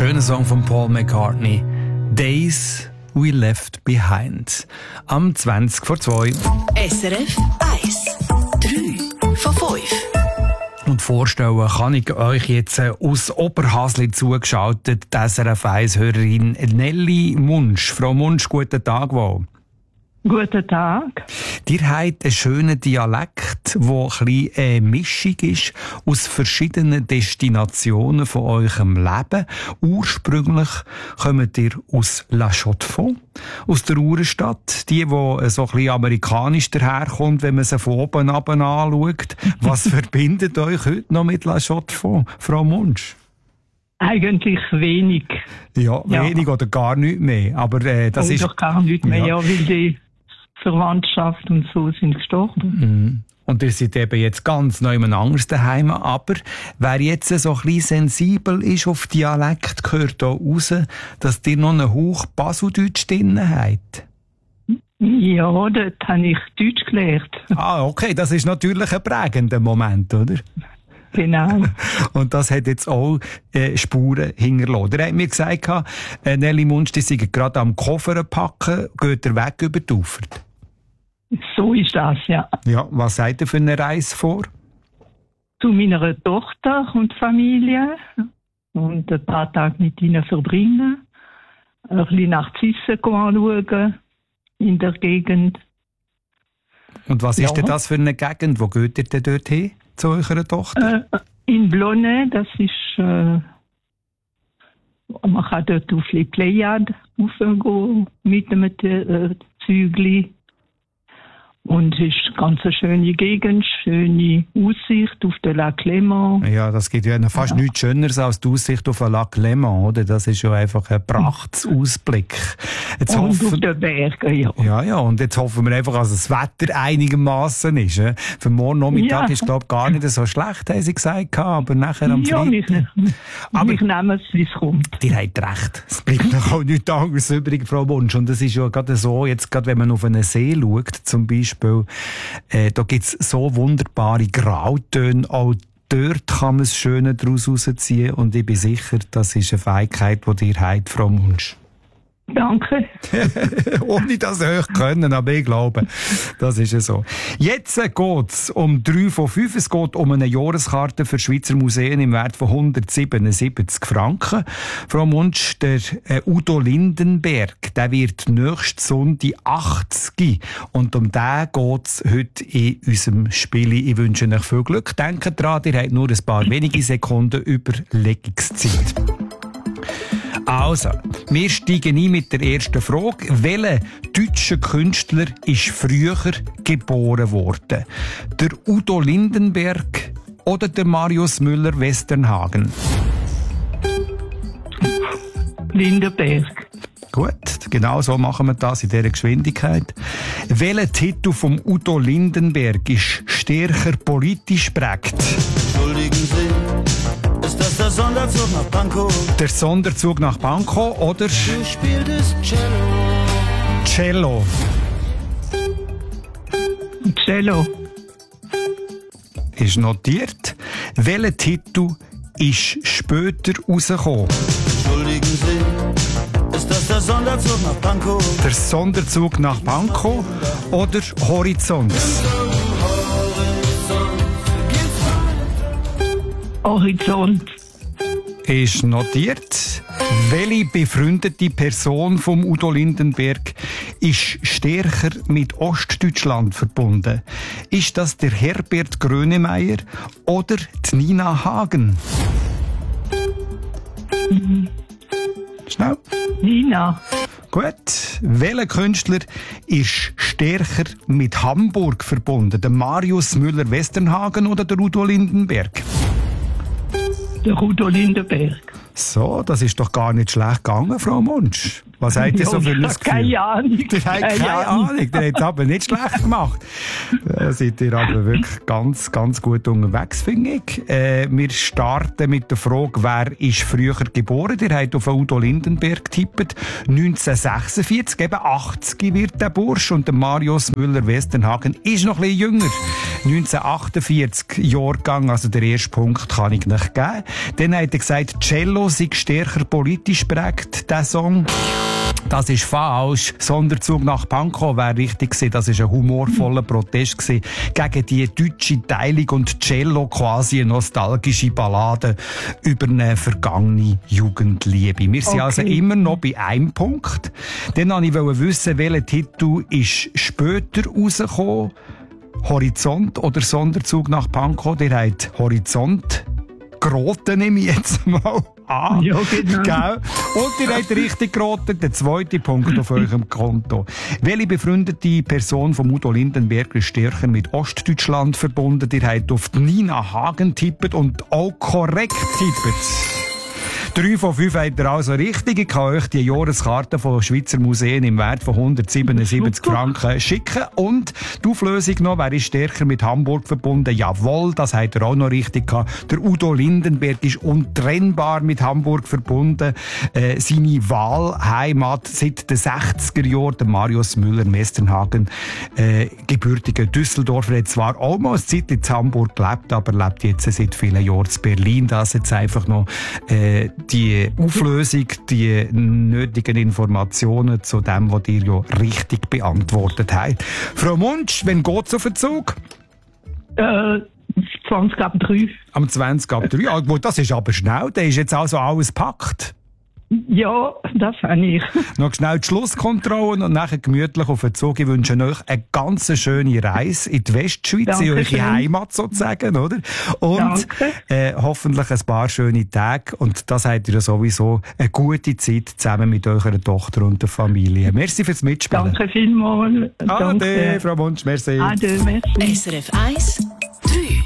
Schöner Song von Paul McCartney. Days We Left Behind. Am 20 vor 2. SRF 1. 3 von 5. Und vorstellen kann ich euch jetzt aus Oberhasli zugeschaltet, die SRF 1-Hörerin Nelly Munsch. Frau Munsch, guten Tag wohl. Guten Tag. Ihr habt einen schönen Dialekt, der ein bisschen eine Mischung ist aus verschiedenen Destinationen von eurem Leben. Ursprünglich kommt ihr aus La Chaux-de-Fonds, aus der Uhrenstadt. Die so ein bisschen amerikanisch daherkommt, wenn man sie von oben ab anschaut. Was verbindet euch heute noch mit La Chaux-de-Fonds, Frau Munsch? Eigentlich wenig. Ja, wenig oder gar nichts mehr. Aber das ist doch gar nichts mehr, ja, weil die Verwandtschaft und so sind gestorben. Mhm. Und ihr seid eben jetzt ganz neu anders daheim. Aber wer jetzt so ein bisschen sensibel ist auf Dialekt, gehört hier raus, dass ihr noch einen Hauch Baseldeutsch drin habt. Ja, dort habe ich Deutsch gelernt. Ah, okay, das ist natürlich ein prägender Moment, oder? Genau. Und das hat jetzt auch Spuren hinterlassen. Ihr habt mir gesagt, Nelly Munsch, die sind gerade am Koffer packen, geht ihr weg über die Ufer? So ist das, ja. Ja, was seid ihr für eine Reise vor? Zu meiner Tochter und Familie und ein paar Tage mit ihnen verbringen. Ein bisschen nach Zissen anschauen in der Gegend. Und was ist denn das für eine Gegend? Wo geht ihr denn dort hin, zu eurer Tochter? In Blonay, das ist... man kann dort auf die Pleiade raufgehen mit einem Zügli. Und es ist eine ganz schöne Gegend, schöne Aussicht auf den Lac Léman. Ja, das gibt ja fast nichts Schöneres als die Aussicht auf den Lac Léman, oder? Das ist ja einfach ein Prachtsausblick. Und auf den Bergen, ja. Ja, und jetzt hoffen wir einfach, dass das Wetter einigermaßen ist. Für morgen Nachmittag ist, glaube ich, gar nicht so schlecht, haben sie gesagt, aber nachher am Freitag... Aber ich nehme es, wie es kommt. Ihr habt recht. Es bleibt noch auch nichts anderes übrig, Frau Munsch. Und das ist ja gerade so, jetzt gerade wenn man auf einen See schaut, zum Beispiel, da gibt es so wunderbare Grautöne. Auch dort kann man das Schöne daraus herausziehen. Und ich bin sicher, das ist eine Fähigkeit, die ihr habt, Frau Munsch. Danke. Ohne das euch können, aber ich glaube, das ist ja so. Jetzt geht es um 3 von 5. Es geht um eine Jahreskarte für Schweizer Museen im Wert von 177 Franken. Frau Munsch, der Udo Lindenberg, der wird nächsten Sonntag 80. Und um den geht es heute in unserem Spiel. Ich wünsche euch viel Glück. Denkt dran, ihr habt nur ein paar wenige Sekunden Überlegungszeit. Also, wir steigen ein mit der ersten Frage. Welcher deutsche Künstler ist früher geboren worden? Der Udo Lindenberg oder der Marius Müller-Westernhagen? Lindenberg. Gut, genau so machen wir das in dieser Geschwindigkeit. Welcher Titel vom Udo Lindenberg ist stärker politisch prägt? Entschuldigen Sie, ist das der Sonderzug nach Pankow? Der Sonderzug nach Pankow oder? Du spieltest Cello. Cello. Cello. Ist notiert. Welcher Titel ist später rausgekommen? Entschuldigen Sie, ist das der Sonderzug nach Pankow? Der Sonderzug nach Pankow oder Horizont? Horizont. Ist notiert. Welche befreundete Person vom Udo Lindenberg ist stärker mit Ostdeutschland verbunden? Ist das der Herbert Grönemeyer oder die Nina Hagen? Schnell. Nina. Gut. Welcher Künstler ist stärker mit Hamburg verbunden? Der Marius Müller-Westernhagen oder der Udo Lindenberg? Der Udo Lindenberg. So, das ist doch gar nicht schlecht gegangen, Frau Munsch. Was habt ihr so für ein Gefühl? Keine Ahnung. Ihr habt keine Ahnung. Ihr habt es aber nicht schlecht gemacht. Da seid ihr aber wirklich ganz, ganz gut unterwegs, finde ich. Wir starten mit der Frage, wer ist früher geboren? Ihr habt auf Udo Lindenberg getippt. 1946, eben 80 wird der Bursch. Und der Marius Müller-Westernhagen ist noch ein bisschen jünger. 1948 Jahrgang, also der erste Punkt kann ich nicht geben. Dann hat er gesagt, Cello Cello sei stärker politisch prägt, der Song. Das ist falsch. Sonderzug nach Pankow wäre richtig gewesen. Das war ein humorvoller Protest gewesen gegen die deutsche Teilung und Cello, quasi eine nostalgische Ballade über eine vergangene Jugendliebe. Wir sind also immer noch bei einem Punkt. Dann wollte ich wissen, welcher Titel ist später rausgekommen. Horizont oder Sonderzug nach Pankow? Der hat Horizont geraten, nehme ich jetzt mal an. Ja, genau. Gell? Und ihr habt richtig geraten, der zweite Punkt auf eurem Konto. Welche befreundete Person von Udo Lindenberg ist stärker mit Ostdeutschland verbunden? Ihr habt auf Nina Hagen tippt und auch korrekt tippt. 3 von 5 habt ihr also richtig. Ich kann euch die Jahreskarte von Schweizer Museen im Wert von 177 Franken schicken. Und die Auflösung noch, wer ist stärker mit Hamburg verbunden? Jawohl, das habt ihr auch noch richtig gehabt. Der Udo Lindenberg ist untrennbar mit Hamburg verbunden. Seine Wahlheimat seit den 60er Jahren, der Marius Müller-Mesternhagen, gebürtiger Düsseldorfer, hat zwar auch mal eine Zeit in Hamburg gelebt, aber lebt jetzt seit vielen Jahren in Berlin. Das jetzt einfach noch die Auflösung, die nötigen Informationen zu dem, was ihr ja richtig beantwortet habt. Frau Munsch, wann geht's auf den Zug? 20 ab 3. Am 20 ab 3. Ja, gut, das ist aber schnell. Da ist jetzt also alles gepackt. Ja, das habe ich. Noch schnell die Schlusskontrollen und nachher gemütlich auf den Zug. Ich wünsche euch eine ganz schöne Reise in die Westschweiz, in eure Heimat sozusagen, oder? Und hoffentlich ein paar schöne Tage. Und das habt ihr ja sowieso eine gute Zeit zusammen mit eurer Tochter und der Familie. Merci fürs Mitspielen. Danke vielmals. Ade, Frau Munsch, merci. Ade, merci. SRF 1, 3.